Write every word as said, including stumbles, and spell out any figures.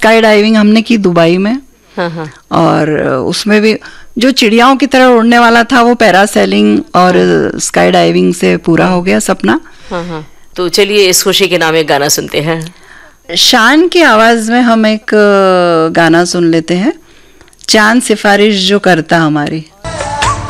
Sky diving हमने की Dubai में। हाँ हाँ। और उसमें भी जो चिड़ियाओं की तरह उड़ने वाला था वो पैरासेलिंग और स्काई डाइविंग से पूरा हो गया सपना। हाँ हाँ। तो चलिए इस खुशी के नाम एक गाना सुनते हैं। शान की आवाज में हम एक गाना सुन लेते हैं, चांद सिफारिश जो करता हमारी।